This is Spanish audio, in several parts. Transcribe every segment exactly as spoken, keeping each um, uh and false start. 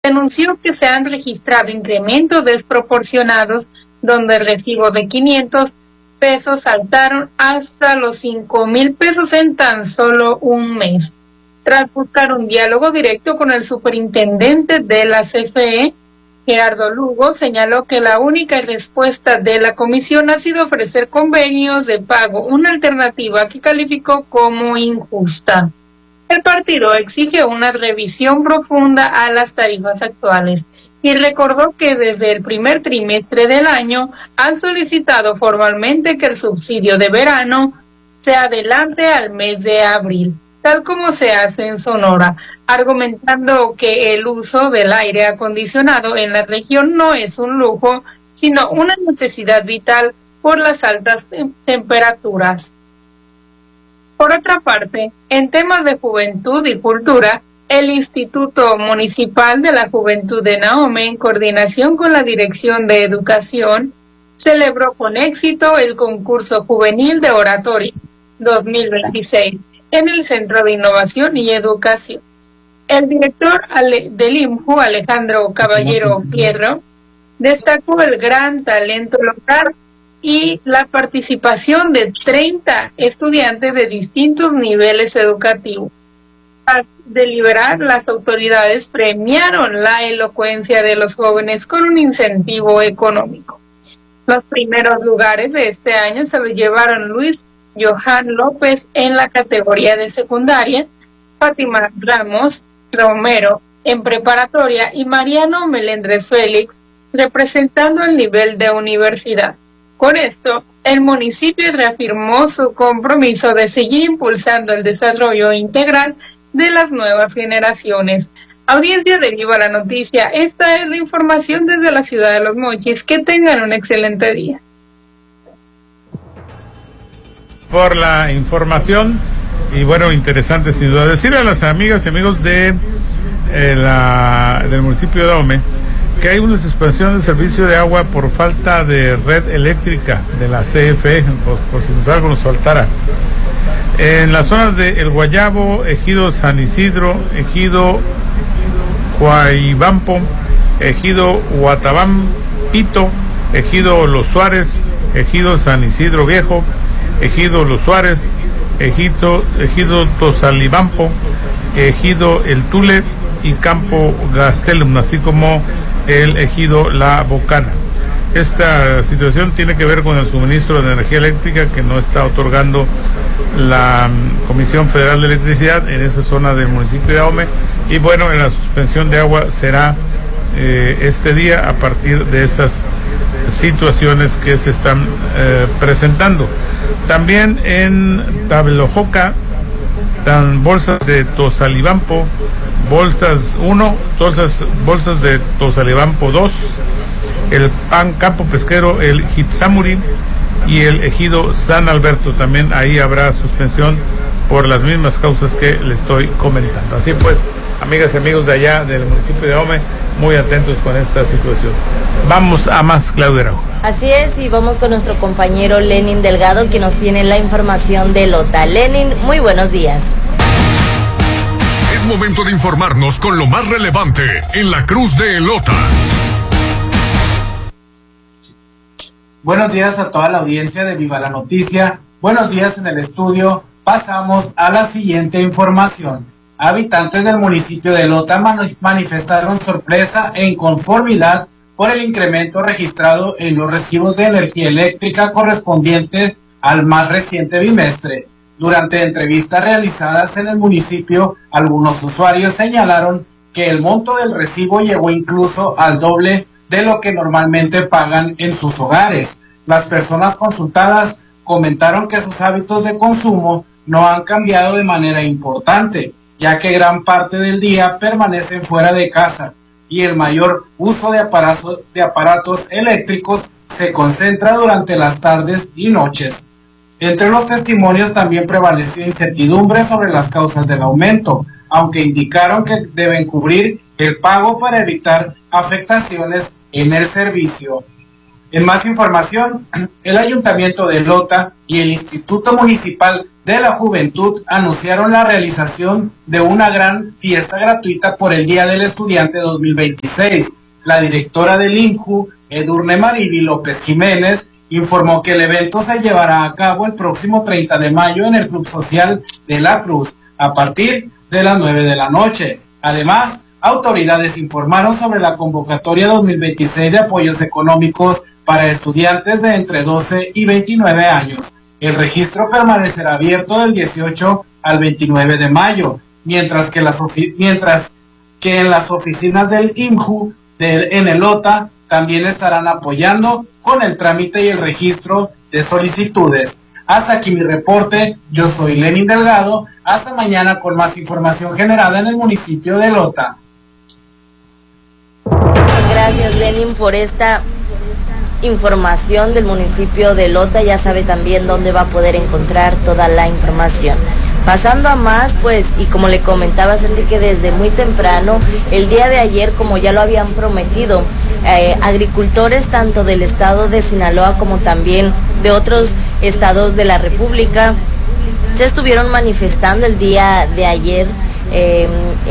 denunció que se han registrado incrementos desproporcionados donde recibos de quinientos pesos saltaron hasta los cinco mil pesos en tan solo un mes. Tras buscar un diálogo directo con el superintendente de la C F E, Gerardo Lugo, señaló que la única respuesta de la comisión ha sido ofrecer convenios de pago, una alternativa que calificó como injusta. El partido exige una revisión profunda a las tarifas actuales y recordó que desde el primer trimestre del año han solicitado formalmente que el subsidio de verano se adelante al mes de abril, tal como se hace en Sonora, argumentando que el uso del aire acondicionado en la región no es un lujo, sino una necesidad vital por las altas tem- temperaturas. Por otra parte, en temas de juventud y cultura, el Instituto Municipal de la Juventud de Nahome, en coordinación con la Dirección de Educación, celebró con éxito el concurso juvenil de oratoria dos mil veintiséis en el Centro de Innovación y Educación. El director del I M J U, Alejandro Caballero Fierro, destacó el gran talento local y la participación de treinta estudiantes de distintos niveles educativos. Tras deliberar, las autoridades premiaron la elocuencia de los jóvenes con un incentivo económico. Los primeros lugares de este año se los llevaron Luis Johan López en la categoría de secundaria, Fátima Ramos Romero en preparatoria y Mariano Melendres Félix representando el nivel de universidad. Con esto, el municipio reafirmó su compromiso de seguir impulsando el desarrollo integral de las nuevas generaciones. Audiencia de Viva la Noticia, esta es la información desde la ciudad de Los Mochis. Que tengan un excelente día. Por la información y bueno, interesante sin duda. Decirle a las amigas y amigos de eh, la, del municipio de Dahome que hay una suspensión del servicio de agua por falta de red eléctrica de la C F E, por, por si nos algo nos faltara. En las zonas de El Guayabo, Ejido San Isidro, Ejido Guaybampo, Ejido Huatabam, Pito, Ejido Los Suárez, Ejido San Isidro Viejo, Ejido Los Suárez, Ejido, Ejido Tozalibampo, Ejido El Tule y Campo Gastelum, así como el Ejido La Bocana. Esta situación tiene que ver con el suministro de energía eléctrica que no está otorgando la Comisión Federal de Electricidad en esa zona del municipio de Dahome, y bueno, en la suspensión de agua será eh, este día a partir de esas situaciones que se están eh, presentando. También en Tablojoca, dan bolsas de Tozalibampo, bolsas uno, bolsas, bolsas de Tozalibampo dos, el pan Campo Pesquero, el Hitsamuri y el Ejido San Alberto. También ahí habrá suspensión por las mismas causas que le estoy comentando. Así pues, amigas y amigos de allá del municipio de Dahome, muy atentos con esta situación. Vamos a más, Claudia Araujo. Así es, y vamos con nuestro compañero Lenin Delgado, que nos tiene la información de Lota. Lenin, muy buenos días. Es momento de informarnos con lo más relevante en la Cruz de Elota. Buenos días a toda la audiencia de Viva la Noticia. Buenos días en el estudio. Pasamos a la siguiente información. Habitantes del municipio de Elota manifestaron sorpresa e inconformidad por el incremento registrado en los recibos de energía eléctrica correspondientes al más reciente bimestre. Durante entrevistas realizadas en el municipio, algunos usuarios señalaron que el monto del recibo llegó incluso al doble de lo que normalmente pagan en sus hogares. Las personas consultadas comentaron que sus hábitos de consumo no han cambiado de manera importante, ya que gran parte del día permanecen fuera de casa y el mayor uso de aparatos, de aparatos eléctricos se concentra durante las tardes y noches. Entre los testimonios también prevaleció incertidumbre sobre las causas del aumento, aunque indicaron que deben cubrir el pago para evitar afectaciones en el servicio. En más información, el Ayuntamiento de Elota y el Instituto Municipal de la Juventud anunciaron la realización de una gran fiesta gratuita por el Día del Estudiante dos mil veintiséis. La directora del I N J U, Edurne Mariby López Jiménez, informó que el evento se llevará a cabo el próximo treinta de mayo en el Club Social de La Cruz, a partir de las nueve de la noche. Además, autoridades informaron sobre la convocatoria dos mil veintiséis de apoyos económicos para estudiantes de entre doce y veintinueve años. El registro permanecerá abierto del dieciocho al veintinueve de mayo, mientras que, las mientras que en las oficinas del I N J U de, en el O T A también estarán apoyando con el trámite y el registro de solicitudes. Hasta aquí mi reporte, yo soy Lenin Delgado, hasta mañana con más información generada en el municipio de Lota. Gracias, Lenin, por esta información del municipio de Lota. Ya sabe también dónde va a poder encontrar toda la información. Pasando a más, pues, y como le comentabas, Enrique, desde muy temprano, el día de ayer, como ya lo habían prometido, eh, agricultores tanto del estado de Sinaloa como también de otros estados de la República se estuvieron manifestando el día de ayer eh,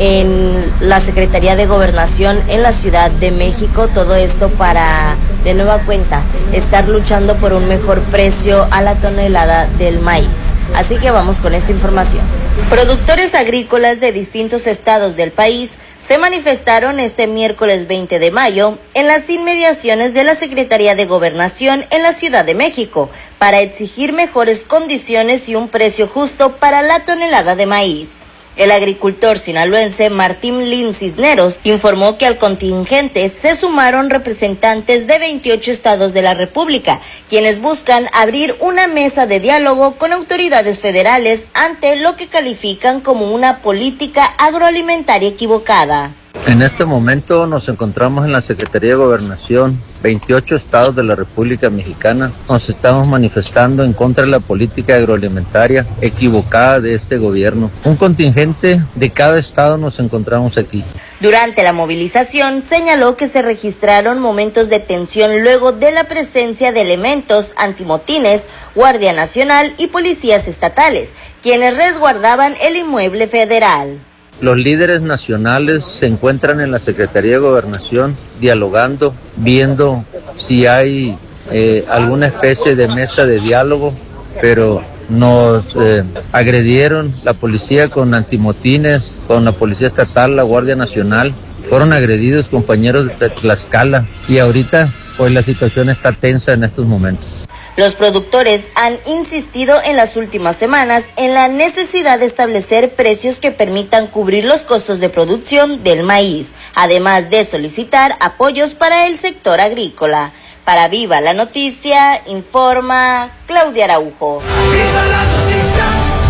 en la Secretaría de Gobernación en la Ciudad de México. Todo esto para, de nueva cuenta, estar luchando por un mejor precio a la tonelada del maíz. Así que vamos con esta información. Productores agrícolas de distintos estados del país se manifestaron este miércoles veinte de mayo en las inmediaciones de la Secretaría de Gobernación en la Ciudad de México para exigir mejores condiciones y un precio justo para la tonelada de maíz. El agricultor sinaloense Martín Lin Cisneros informó que al contingente se sumaron representantes de veintiocho estados de la República, quienes buscan abrir una mesa de diálogo con autoridades federales ante lo que califican como una política agroalimentaria equivocada. En este momento nos encontramos en la Secretaría de Gobernación, veintiocho estados de la República Mexicana. Nos estamos manifestando en contra de la política agroalimentaria equivocada de este gobierno. Un contingente de cada estado nos encontramos aquí. Durante la movilización señaló que se registraron momentos de tensión luego de la presencia de elementos antimotines, Guardia Nacional y policías estatales, quienes resguardaban el inmueble federal. Los líderes nacionales se encuentran en la Secretaría de Gobernación dialogando, viendo si hay eh, alguna especie de mesa de diálogo, pero nos eh, agredieron la policía con antimotines, con la policía estatal, la Guardia Nacional. Fueron agredidos compañeros de Tlaxcala y ahorita pues la situación está tensa en estos momentos. Los productores han insistido en las últimas semanas en la necesidad de establecer precios que permitan cubrir los costos de producción del maíz, además de solicitar apoyos para el sector agrícola. Para Viva la Noticia, informa Claudia Araujo. ¡Viva la noticia!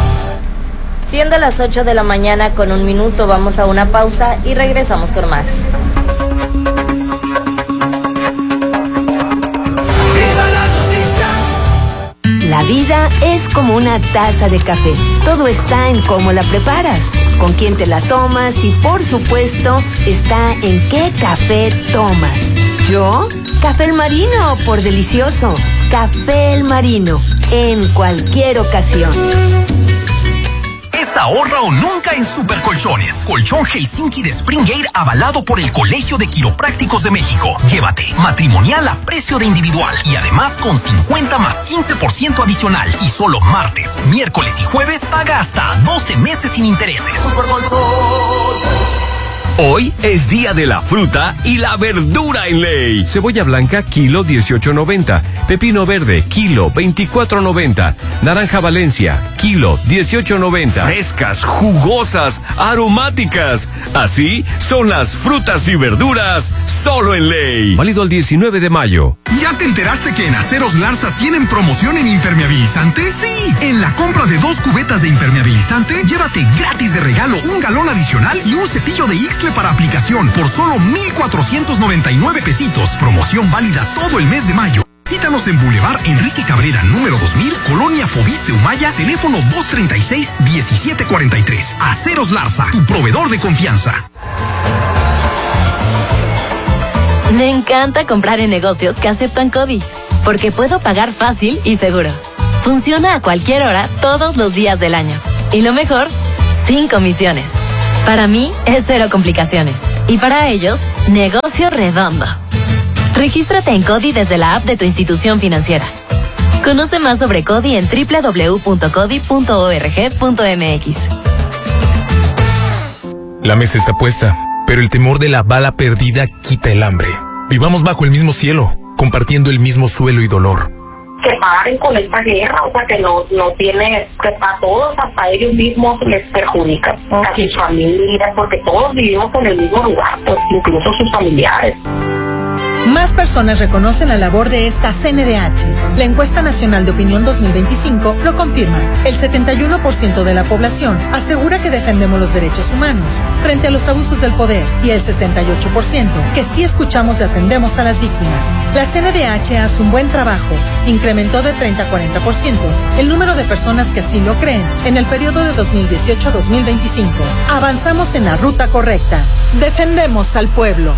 Siendo las ocho de la mañana con un minuto, vamos a una pausa y regresamos con más. La vida es como una taza de café. Todo está en cómo la preparas, con quién te la tomas y, por supuesto, está en qué café tomas. ¿Yo? Café El Marino, por delicioso. Café El Marino, en cualquier ocasión. Es ahorra o nunca en Supercolchones. Colchón Helsinki de Spring Air avalado por el Colegio de Quiroprácticos de México. Llévate matrimonial a precio de individual y además con cincuenta más quince por ciento adicional. Y solo martes, miércoles y jueves paga hasta doce meses sin intereses. Supercolchones. Hoy es día de la fruta y la verdura en ley. Cebolla blanca, kilo dieciocho noventa. Pepino verde, kilo veinticuatro noventa. Naranja Valencia, kilo dieciocho noventa. Frescas, jugosas, aromáticas. Así son las frutas y verduras solo en ley. Válido el diecinueve de mayo. ¿Ya te enteraste que en Aceros Larza tienen promoción en impermeabilizante? Sí, en la compra de dos cubetas de impermeabilizante, llévate gratis de regalo un galón adicional y un cepillo de Ixtle para aplicación por solo mil cuatrocientos noventa y nueve pesitos. Promoción válida todo el mes de mayo. Cítanos en Boulevard Enrique Cabrera, número dos mil, Colonia Fobiste Humaya, teléfono dos treinta y seis, diecisiete cuarenta y tres. Aceros Larza, tu proveedor de confianza. Me encanta comprar en negocios que aceptan CODI, porque puedo pagar fácil y seguro. Funciona a cualquier hora, todos los días del año. Y lo mejor, sin comisiones. Para mí, es cero complicaciones. Y para ellos, negocio redondo. Regístrate en CODI desde la app de tu institución financiera. Conoce más sobre CODI en doble u doble u doble u punto codi punto org punto m x. La mesa está puesta, pero el temor de la bala perdida quita el hambre. Vivamos bajo el mismo cielo, compartiendo el mismo suelo y dolor. Que paren con esta guerra, o sea, que no, no tiene, que para todos, hasta ellos mismos les perjudica, a sus familias, porque todos vivimos en el mismo lugar, pues incluso sus familiares. Más personas reconocen la labor de esta C N D H. La encuesta nacional de opinión dos mil veinticinco lo confirma. El setenta y uno por ciento de la población asegura que defendemos los derechos humanos frente a los abusos del poder y el sesenta y ocho por ciento que sí escuchamos y atendemos a las víctimas. La C N D H hace un buen trabajo. Incrementó de treinta a cuarenta por ciento el número de personas que así lo creen en el periodo de dos mil dieciocho a dos mil veinticinco. Avanzamos en la ruta correcta. Defendemos al pueblo.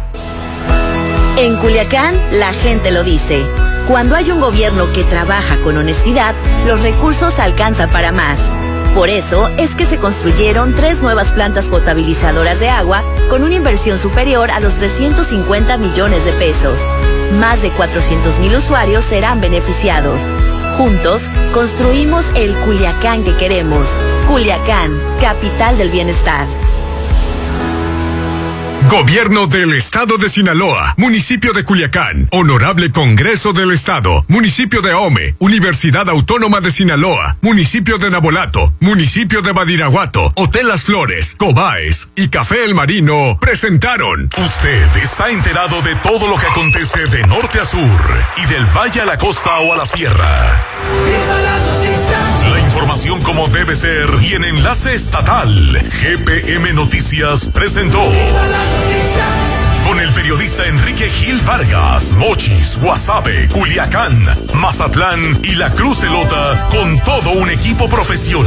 En Culiacán, la gente lo dice. Cuando hay un gobierno que trabaja con honestidad, los recursos alcanzan para más. Por eso es que se construyeron tres nuevas plantas potabilizadoras de agua con una inversión superior a los trescientos cincuenta millones de pesos. Más de cuatrocientos mil usuarios serán beneficiados. Juntos, construimos el Culiacán que queremos. Culiacán, capital del bienestar. Gobierno del Estado de Sinaloa, Municipio de Culiacán, Honorable Congreso del Estado, Municipio de Ahome, Universidad Autónoma de Sinaloa, Municipio de Nabolato, Municipio de Badiraguato, Hotel Las Flores, Cobaes y Café El Marino presentaron. Usted está enterado de todo lo que acontece de norte a sur y del valle a la costa o a la sierra. La información como debe ser y en enlace estatal. G P M Noticias presentó. Con el periodista Enrique Gil Vargas, Mochis, Guasave, Culiacán, Mazatlán y La Cruz Elota, con todo un equipo profesional.